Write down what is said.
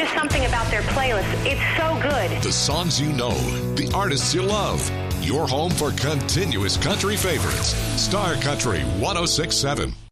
just something about their playlist. It's so good. The songs you know, the artists you love. Your home for continuous country favorites. Star Country 106.7.